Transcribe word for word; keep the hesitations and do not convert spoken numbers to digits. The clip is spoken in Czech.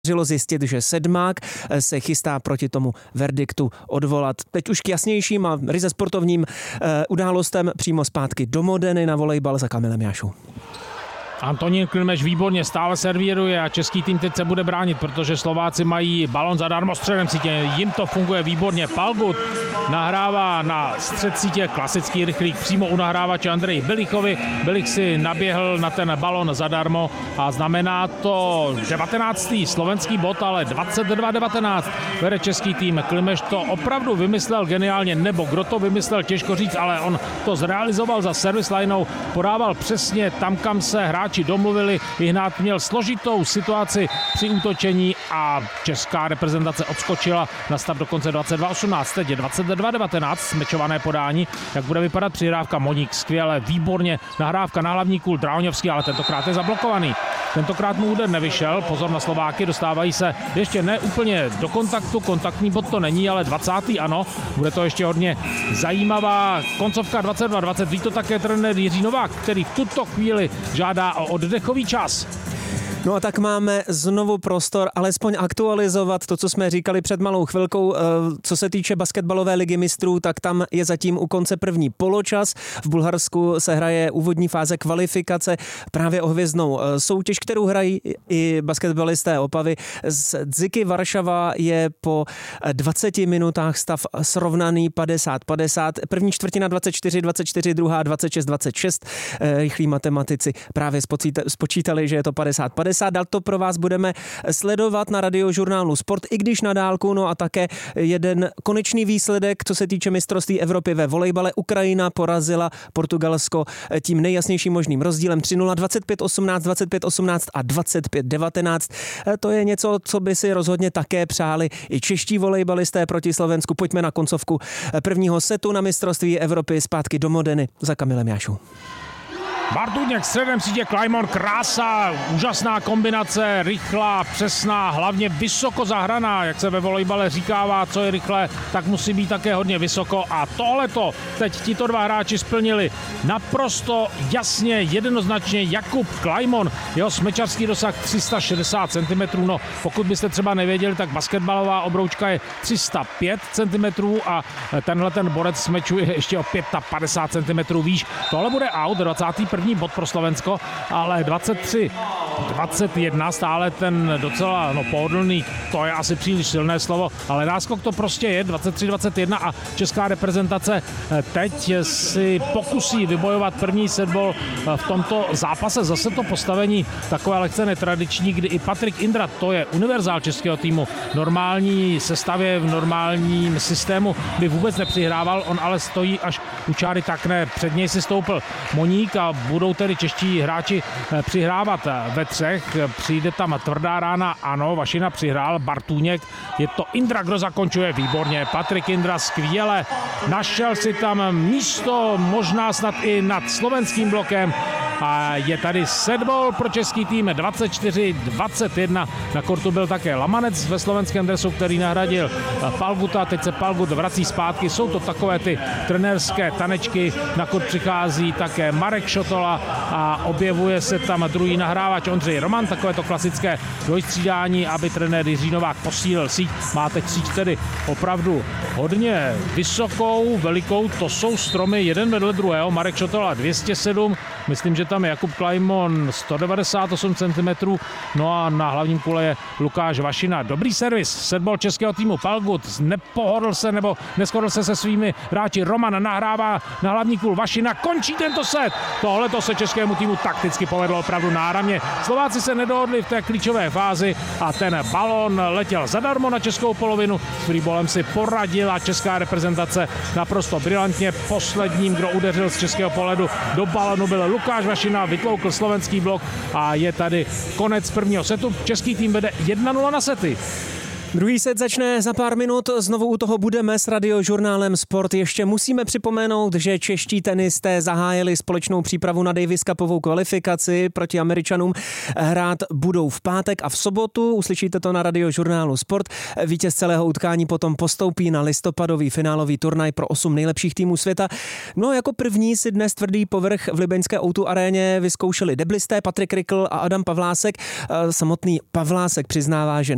Podařilo zjistit, že sedmák se chystá proti tomu verdiktu odvolat. Teď už k jasnějším a ryze sportovním událostem přímo zpátky do Modeny na volejbal za Kamilem Jášou. Antonín Klimeš výborně stále servíruje a český tým teď se bude bránit, protože Slováci mají balon zadarmo středem sítě. Jim to funguje výborně. Palgut nahrává na střed sítě, klasický rychlík přímo u nahrávače Andreji Bilichovi. Bilich si naběhl na ten balon zadarmo a znamená to devatenáctý slovenský bod, ale dvacet dva devatenáct vede český tým. Klimeš to opravdu vymyslel geniálně, nebo kdo to vymyslel, těžko říct, ale on to zrealizoval za service lineou, podával přesně tam, kam se hráč domluvili. Ihnát měl složitou situaci při útočení a česká reprezentace odskočila na stav dokonce dvacet dva osmnáct. Teď je dvacet dva devatenáct, smečované podání. Jak bude vypadat přihrávka? Moník skvěle, výborně. Nahrávka na hlavní kůl Drauňovský, ale tentokrát je zablokovaný. Tentokrát mu úder nevyšel, pozor na Slováky, dostávají se ještě ne úplně do kontaktu, kontaktní bod to není, ale dvacátý ano, bude to ještě hodně zajímavá koncovka dvacet dva dvacet, ví to také trenér Jiří Novák, který v tuto chvíli žádá o oddechový čas. No a tak máme znovu prostor alespoň aktualizovat to, co jsme říkali před malou chvilkou. Co se týče basketbalové ligy mistrů, tak tam je zatím u konce první poločas. V Bulharsku se hraje úvodní fáze kvalifikace právě o hvězdnou soutěž, kterou hrají i basketbalisté Opavy. Z Dziky Varšava je po dvaceti minutách stav srovnaný padesát padesát. První čtvrtina dvacet čtyři dvacet čtyři, druhá dvacet šest dvacet šest. Rychlí matematici právě spočítali, že je to padesát padesát. Dál to pro vás budeme sledovat na Radiožurnálu Sport, i když na dálku, no a také jeden konečný výsledek, co se týče mistrovství Evropy ve volejbale. Ukrajina porazila Portugalsko tím nejjasnějším možným rozdílem tři nula, dvacet pět osmnáct, dvacet pět osmnáct a dvacet pět devatenáct. To je něco, co by si rozhodně také přáli i čeští volejbalisté proti Slovensku. Pojďme na koncovku prvního setu na mistrovství Evropy zpátky do Modeny za Kamilem Jášou. Bartuněk středem sítě, Klajmon, krása, úžasná kombinace, rychlá, přesná, hlavně vysoko zahraná, jak se ve volejbale říkává, co je rychlé, tak musí být také hodně vysoko a tohleto teď tito dva hráči splnili naprosto jasně, jednoznačně. Jakub Klajmon, jeho smečarský dosah tři sta šedesát centimetrů, no pokud byste třeba nevěděli, tak basketbalová obroučka je tři sta pět centimetrů a tenhle ten borec smečuje ještě o padesát pět centimetrů výš. Tohle bude out, dvacátý první bod pro Slovensko, ale dvacet tři dvacet jedna, stále ten docela no, pohodlný, to je asi příliš silné slovo, ale náskok to prostě je, dvacet tři dvacet jedna a česká reprezentace teď si pokusí vybojovat první setball v tomto zápase. Zase to postavení takové lehce netradiční, kdy i Patrik Indra, to je univerzál českého týmu, normální sestavě, v normálním systému by vůbec nepřihrával, on ale stojí až u čáry, tak ne, před něj si stoupil Moník a budou tedy čeští hráči přihrávat ve třech. Přijde tam tvrdá rána, ano, Vašina přihrál, Bartůněk, je to Indra, kdo zakončuje, výborně, Patrik Indra skvěle, našel si tam místo, možná snad i nad slovenským blokem a je tady setball pro český tým dvacet čtyři dvacet jedna. Na kortu byl také Lamanec ve slovenském dresu, který nahradil Palguta, teď se Palgut vrací zpátky, jsou to takové ty trenérské tanečky, na kort přichází také Marek Šotola a objevuje se tam druhý nahrávač Ondřej Roman, takové to klasické dvojstřídání, aby trenér Jiří Novák posílil síť. Má teď síť tedy opravdu hodně vysokou, velikou, to jsou stromy jeden vedle druhého, Marek Šotola dvě stě sedm, myslím, že tam je Jakub Klajmon sto devadesát osm centimetrů, no a na hlavním kule je Lukáš Vašina. Dobrý servis, setball českého týmu, Palgut nepohodl se nebo neschodl se se svými hráči, Roman nahrává na hlavní kůl, Vašina končí tento set. Tohle to se českému týmu takticky povedlo opravdu náramně. Slováci se nedohodli v té klíčové fázi a ten balón letěl zadarmo na českou polovinu. S freeballem si poradila česká reprezentace naprosto brilantně. Posledním, kdo udeřil z českého pohledu do balonu, byl Lukáš Vašina, vytloukl slovenský blok a je tady konec prvního setu. Český tým vede jedna nula na sety. Druhý set začne za pár minut, znovu u toho budeme s Radiožurnálem Sport. Ještě musíme připomenout, že čeští tenisté zahájili společnou přípravu na Davis Cupovou kvalifikaci proti Američanům. Hrát budou v pátek a v sobotu, uslyšíte to na Radiožurnálu Sport. Vítěz celého utkání potom postoupí na listopadový finálový turnaj pro osm nejlepších týmů světa. No jako první si dnes tvrdý povrch v libeňské ó dva aréně vyzkoušeli deblisté Patrik Rikl a Adam Pavlásek. Samotný Pavlásek přiznává, že